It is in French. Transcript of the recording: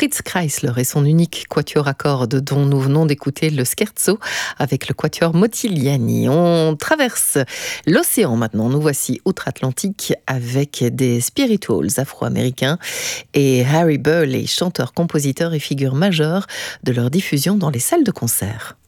Fritz Kreisler et son unique quatuor à cordes dont nous venons d'écouter le scherzo avec le quatuor Modigliani. On traverse l'océan maintenant. Nous voici outre-Atlantique avec des spirituals afro-américains et Harry Burleigh, chanteur, compositeur et figure majeure de leur diffusion dans les salles de concert.